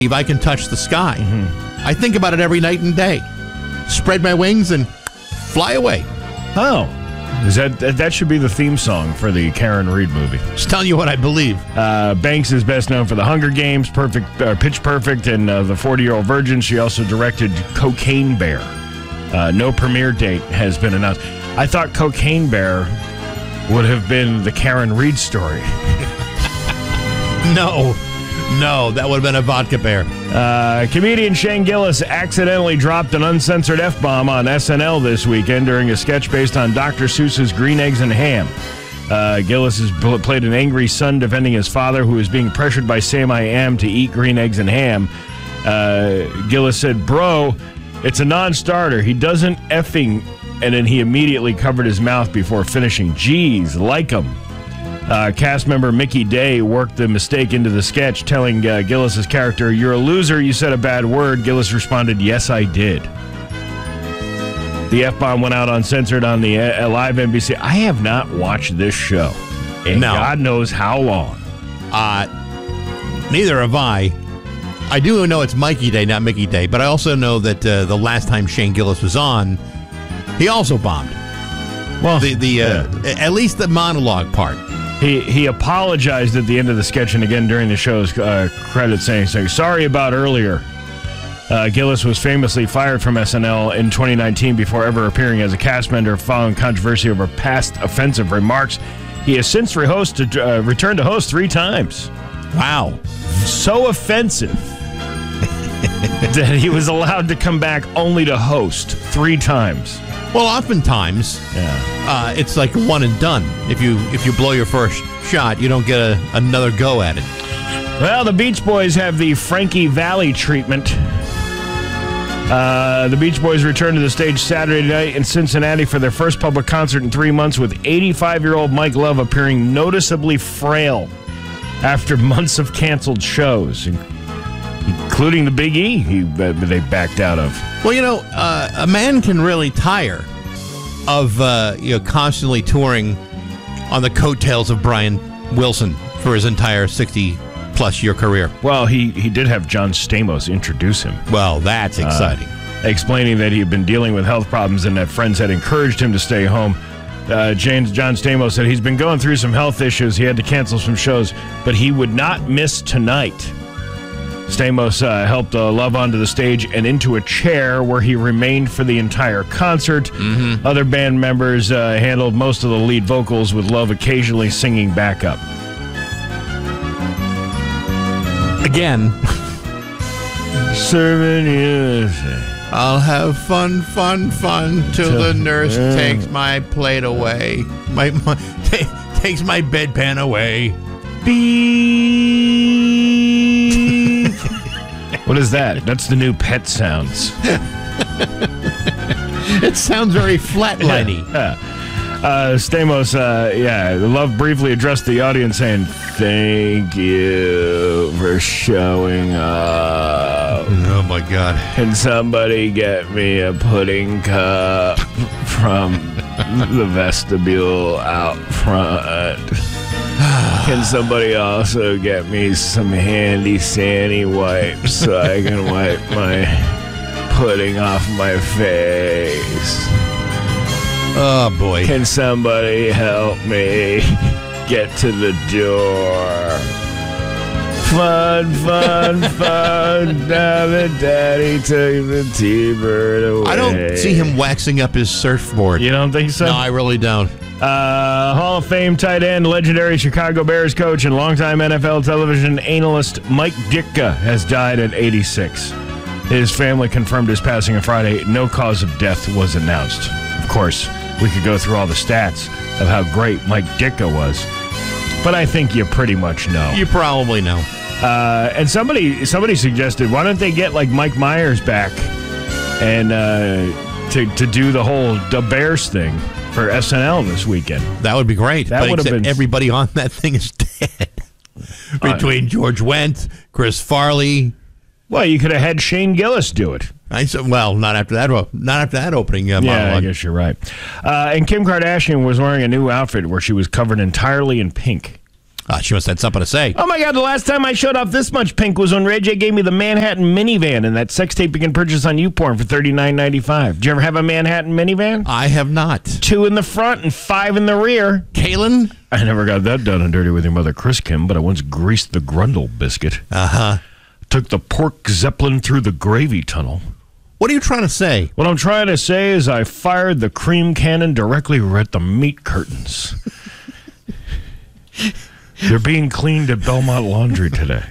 I can touch the sky. I think about it every night and day. Spread my wings and fly away. Oh. Is that should be the theme song for the Karen Reed movie. Just telling you what I believe. Banks is best known for The Hunger Games, Pitch Perfect, and The 40-Year-Old Virgin. She also directed Cocaine Bear. No premiere date has been announced. I thought Cocaine Bear would have been the Karen Reed story. No, that would have been a vodka bear. Comedian Shane Gillis accidentally dropped an uncensored F-bomb on SNL this weekend during a sketch based on Dr. Seuss's Green Eggs and Ham. Gillis has played an angry son defending his father who is being pressured by Sam I Am to eat green eggs and ham. Gillis said, "Bro, it's a non-starter. He doesn't effing..." And then he immediately covered his mouth before finishing. Geez, like him. Cast member Mickey Day worked the mistake into the sketch, telling Gillis' character, "You're a loser, you said a bad word." Gillis responded, "Yes, I did." The F-bomb went out uncensored on the live NBC. I have not watched this show in God knows how long. Neither have I. I do know it's Mikey Day, not Mickey Day, but I also know that the last time Shane Gillis was on, he also bombed. Well, at least the monologue part. He apologized at the end of the sketch and again during the show's credits, saying, "Sorry about earlier." Gillis was famously fired from SNL in 2019 before ever appearing as a cast member following controversy over past offensive remarks. He has since returned to host 3 times. Wow. So offensive that he was allowed to come back only to host 3 times. Well, oftentimes, it's like one and done. If you blow your first shot, you don't get another go at it. Well, the Beach Boys have the Frankie Valli treatment. The Beach Boys returned to the stage Saturday night in Cincinnati for their first public concert in 3 months, with 85-year-old Mike Love appearing noticeably frail after months of canceled shows, including the Big E they backed out of. Well, a man can really tire of constantly touring on the coattails of Brian Wilson for his entire 60-plus year career. Well, he did have John Stamos introduce him. Well, that's exciting. Explaining that he had been dealing with health problems and that friends had encouraged him to stay home. John Stamos said he's been going through some health issues. He had to cancel some shows, but he would not miss tonight. Stamos helped Love onto the stage and into a chair where he remained for the entire concert. Mm-hmm. Other band members handled most of the lead vocals, with Love occasionally singing backup. Again. Serving you. I'll have fun till the nurse takes my plate away. Takes my bedpan away. Beep. What is that? That's the new Pet Sounds. It sounds very flatliney. Stamos, Love briefly addressed the audience saying, "Thank you for showing up. Oh, my God. Can somebody get me a pudding cup from the vestibule out front? Can somebody also get me some handy Sandy wipes so I can wipe my pudding off my face? Oh, boy. Can somebody help me get to the door? Fun. Now that Daddy took the T-bird away." I don't see him waxing up his surfboard. You don't think so? No, I really don't. Hall of Fame tight end, legendary Chicago Bears coach, and longtime NFL television analyst Mike Ditka has died at 86. His family confirmed his passing on Friday. No cause of death was announced. Of course, we could go through all the stats of how great Mike Ditka was, but I think you pretty much know. You probably know. And somebody suggested, why don't they get like Mike Myers back and to do the whole Bears thing for SNL this weekend? That would be great. That would have been. Everybody on that thing is dead. Between George Wendt, Chris Farley. Well, you could have had Shane Gillis do it. Not after that opening monologue. Yeah, I guess you're right. And Kim Kardashian was wearing a new outfit where she was covered entirely in pink. She must have had something to say. Oh, my God. The last time I showed off this much pink was when Ray J gave me the Manhattan minivan and that sex tape you can purchase on YouPorn for $39.95. Did you ever have a Manhattan minivan? I have not. 2 in the front and 5 in the rear. Kalen? I never got that done and dirty with your mother, Chris Kim, but I once greased the Grundle biscuit. Uh-huh. Took the pork Zeppelin through the gravy tunnel. What are you trying to say? What I'm trying to say is I fired the cream cannon directly at the meat curtains. They're being cleaned at Belmont Laundry today.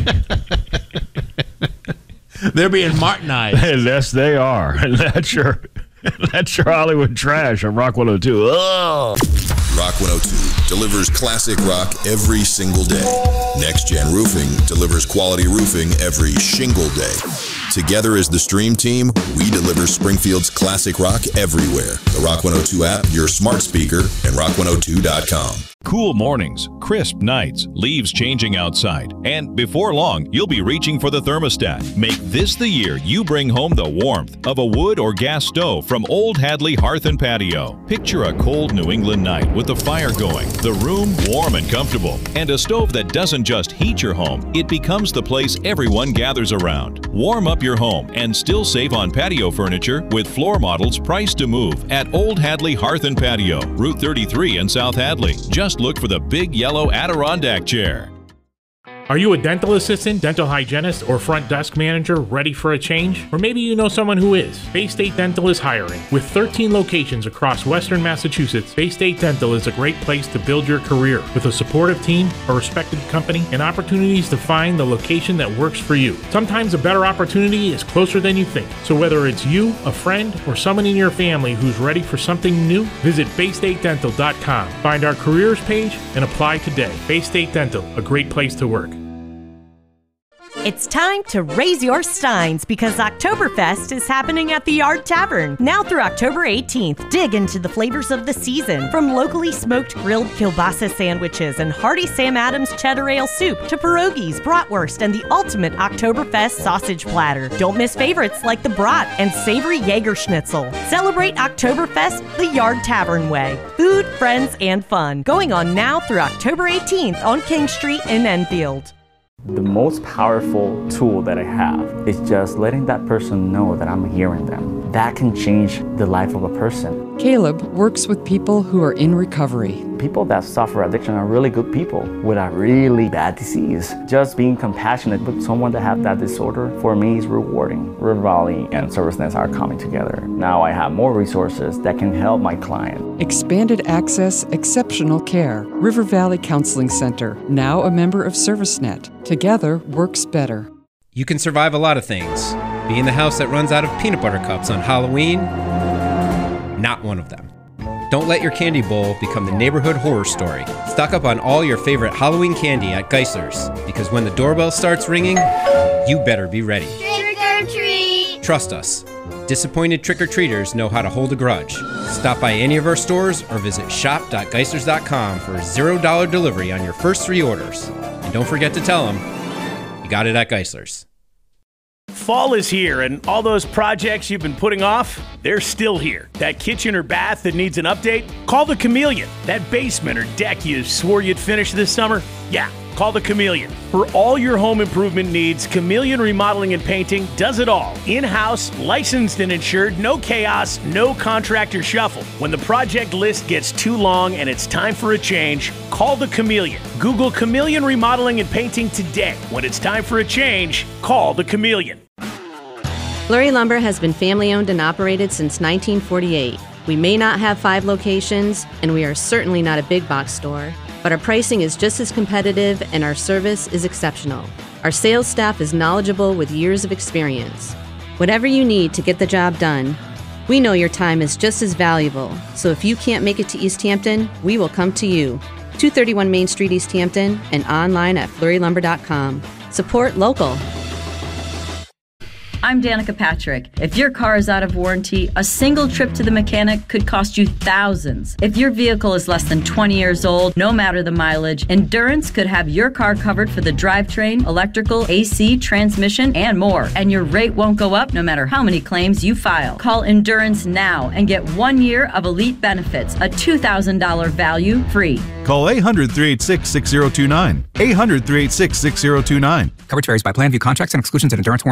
They're being Martinized. Yes, they are. And that's your Hollywood trash on Rock 102. Oh. Rock 102 delivers classic rock every single day. Next Gen Roofing delivers quality roofing every shingle day. Together as the Stream Team, we deliver Springfield's classic rock everywhere. The Rock 102 app, your smart speaker, and rock102.com. Cool mornings, crisp nights, leaves changing outside, and before long, you'll be reaching for the thermostat. Make this the year you bring home the warmth of a wood or gas stove from Old Hadley Hearth and Patio. Picture a cold New England night with the fire going, the room warm and comfortable, and a stove that doesn't just heat your home, it becomes the place everyone gathers around. Warm up your home and still save on patio furniture with floor models priced to move at Old Hadley Hearth and Patio, Route 33 in South Hadley. Just look for the big yellow Adirondack chair. Are you a dental assistant, dental hygienist, or front desk manager ready for a change? Or maybe you know someone who is. Bay State Dental is hiring. With 13 locations across Western Massachusetts, Bay State Dental is a great place to build your career. With a supportive team, a respected company, and opportunities to find the location that works for you. Sometimes a better opportunity is closer than you think. So whether it's you, a friend, or someone in your family who's ready for something new, visit BayStateDental.com. Find our careers page and apply today. Bay State Dental, a great place to work. It's time to raise your steins because Oktoberfest is happening at the Yard Tavern. Now through October 18th, dig into the flavors of the season. From locally smoked grilled kielbasa sandwiches and hearty Sam Adams cheddar ale soup to pierogies, bratwurst, and the ultimate Oktoberfest sausage platter. Don't miss favorites like the brat and savory Jaeger schnitzel. Celebrate Oktoberfest the Yard Tavern way. Food, friends, and fun. Going on now through October 18th on King Street in Enfield. The most powerful tool that I have is just letting that person know that I'm hearing them. That can change the life of a person. Caleb works with people who are in recovery. People that suffer addiction are really good people with a really bad disease. Just being compassionate with someone that has that disorder, for me, is rewarding. River Valley and ServiceNet are coming together. Now I have more resources that can help my client. Expanded access, exceptional care. River Valley Counseling Center, now a member of ServiceNet. Together works better. You can survive a lot of things. Being the house that runs out of peanut butter cups on Halloween, not one of them. Don't let your candy bowl become the neighborhood horror story. Stock up on all your favorite Halloween candy at Geisler's, because when the doorbell starts ringing, you better be ready. Trick or treat! Trust us. Disappointed trick-or-treaters know how to hold a grudge. Stop by any of our stores or visit shop.geislers.com for $0 delivery on your first 3 orders. And don't forget to tell them you got it at Geisler's. Fall is here, and all those projects you've been putting off, they're still here. That kitchen or bath that needs an update? Call the Chameleon. That basement or deck you swore you'd finish this summer? Yeah, call the Chameleon. For all your home improvement needs, Chameleon Remodeling and Painting does it all. In-house, licensed and insured, no chaos, no contractor shuffle. When the project list gets too long and it's time for a change, call the Chameleon. Google Chameleon Remodeling and Painting today. When it's time for a change, call the Chameleon. Flurry Lumber has been family-owned and operated since 1948. We may not have 5 locations, and we are certainly not a big box store, but our pricing is just as competitive and our service is exceptional. Our sales staff is knowledgeable with years of experience. Whatever you need to get the job done, we know your time is just as valuable, so if you can't make it to East Hampton, we will come to you. 231 Main Street, East Hampton, and online at flurrylumber.com. Support local. I'm Danica Patrick. If your car is out of warranty, a single trip to the mechanic could cost you thousands. If your vehicle is less than 20 years old, no matter the mileage, Endurance could have your car covered for the drivetrain, electrical, AC, transmission, and more. And your rate won't go up no matter how many claims you file. Call Endurance now and get 1 year of elite benefits, a $2,000 value free. Call 800-386-6029. 800-386-6029. Coverage varies by plan. View contracts and exclusions at Endurance warranty.